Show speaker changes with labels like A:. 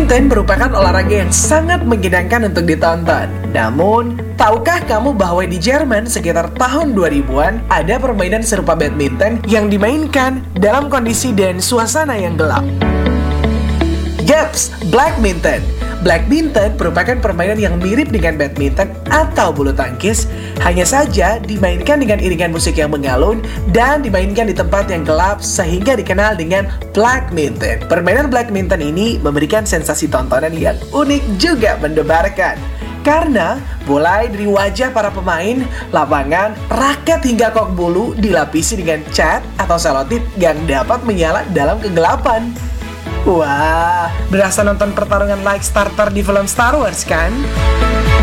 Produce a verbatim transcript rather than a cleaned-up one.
A: Badminton merupakan olahraga yang sangat menyenangkan untuk ditonton. Namun, tahukah kamu bahwa di Jerman sekitar tahun dua ribuan ada permainan serupa badminton yang dimainkan dalam kondisi dan suasana yang gelap? Yaps, Blackminton. Blackminton merupakan permainan yang mirip dengan badminton atau bulu tangkis, hanya saja dimainkan dengan iringan musik yang mengalun dan dimainkan di tempat yang gelap sehingga dikenal dengan Blackminton. Permainan Blackminton ini memberikan sensasi tontonan yang unik juga mendebarkan. Karena mulai dari wajah para pemain, lapangan, raket hingga kok bulu dilapisi dengan cat atau selotip yang dapat menyala dalam kegelapan. Wah, berasa nonton pertarungan like starter di film Star Wars kan?